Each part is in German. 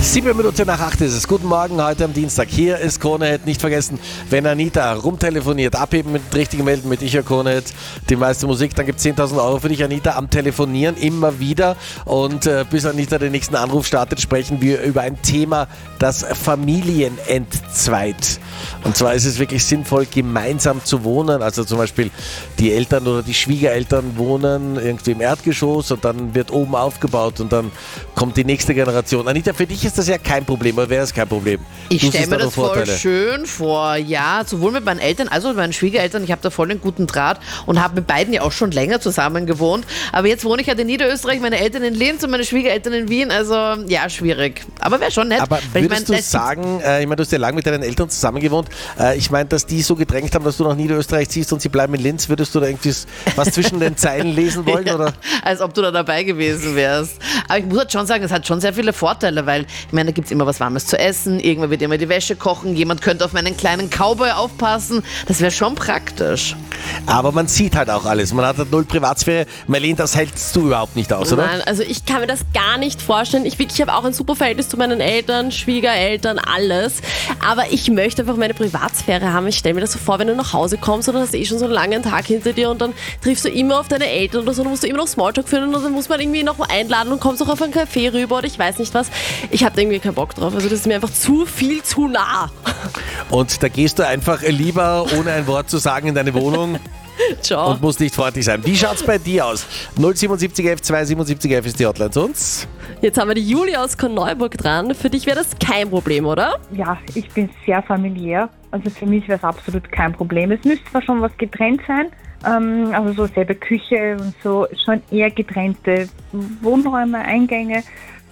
7 Minuten nach 8 ist es. Guten Morgen, heute am Dienstag. Hier ist Krone-Hit. Nicht vergessen, wenn Anita rumtelefoniert, abheben mit richtigen Melden mit Ich höre Krone-Hit, die meiste Musik, dann gibt es 10.000 Euro für dich, Anita, am Telefonieren immer wieder. Und bis Anita den nächsten Anruf startet, sprechen wir über ein Thema, das Familien entzweit. Und zwar ist es wirklich sinnvoll, gemeinsam zu wohnen. Also zum Beispiel die Eltern oder die Schwiegereltern wohnen irgendwie im Erdgeschoss und dann wird oben aufgebaut und dann kommt die nächste Generation. Anita, für dich ist das ja kein Problem, oder wäre es kein Problem? Ich stelle mir das voll schön vor, ja, sowohl mit meinen Eltern als auch mit meinen Schwiegereltern. Ich habe da voll einen guten Draht und habe mit beiden ja auch schon länger zusammen gewohnt. Aber jetzt wohne ich halt in Niederösterreich, meine Eltern in Linz und meine Schwiegereltern in Wien. Also ja, schwierig. Aber wäre schon nett. Aber würdest du sagen, ich meine, du hast ja lange mit deinen Eltern zusammen gewohnt, ich meine, dass die so gedrängt haben, dass du nach Niederösterreich ziehst und sie bleiben in Linz, würdest du da irgendwie was zwischen den Zeilen lesen wollen? Ja, oder? als ob du da dabei gewesen wärst. Aber ich muss halt schon sagen, es hat schon sehr viele Vorteile, weil ich meine, da gibt es immer was Warmes zu essen, irgendwann wird immer die Wäsche kochen, jemand könnte auf meinen kleinen Cowboy aufpassen. Das wäre schon praktisch. Aber man sieht halt auch alles. Man hat halt null Privatsphäre. Marlene, das hältst du überhaupt nicht aus, oder? Nein, also ich kann mir das gar nicht vorstellen. Ich habe auch ein super Verhältnis zu meinen Eltern, Schwiegereltern, alles. Aber ich möchte einfach meine Privatsphäre haben. Ich stelle mir das so vor, wenn du nach Hause kommst und hast schon so einen langen Tag hinter dir und dann triffst du immer auf deine Eltern oder so, dann musst du immer noch Smalltalk führen und dann muss man irgendwie noch mal einladen und kommst auch auf einen Café rüber oder ich weiß nicht was. Ich habe da irgendwie keinen Bock drauf. Also das ist mir einfach zu viel zu nah. Und da gehst du einfach lieber, ohne ein Wort zu sagen, in deine Wohnung Ciao. und musst nicht freundlich sein. Wie schaut's bei dir aus? 07711 27711 ist die Hotline zu uns. Jetzt haben wir die Julia aus Korneuburg dran. Für dich wäre das kein Problem, oder? Ja, ich bin sehr familiär. Also für mich wäre es absolut kein Problem. Es müsste zwar schon was getrennt sein, also so selbe Küche und so, schon eher getrennte Wohnräume, Eingänge,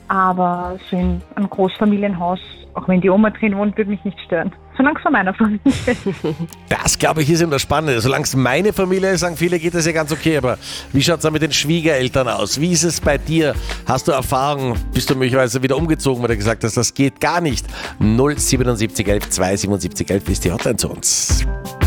aber so in einem Großfamilienhaus, auch wenn die Oma drin wohnt, würde mich nicht stören. Solange es von meiner Familie ist. Das, glaube ich, ist immer das Spannende. Solange es meine Familie ist, sagen viele, geht das ja ganz okay. Aber wie schaut es da mit den Schwiegereltern aus? Wie ist es bei dir? Hast du Erfahrung? Bist du möglicherweise wieder umgezogen, weil du gesagt hast, das geht gar nicht? 07711 27711 ist die Hotline zu uns.